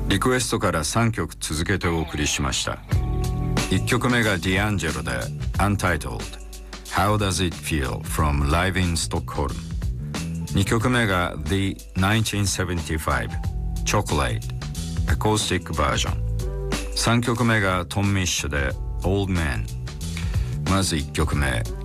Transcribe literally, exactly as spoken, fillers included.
リクエストからさんきょく続けてお送りしました。いっきょくめがディアンジェロで Untitled How Does It Feel from Live in Stockholm。 にきょくめが The ナインティーンセブンティーファイブ Chocolate Acoustic Version。 さんきょくめがトン・ミッシュで Old Man。 まずいっきょくめ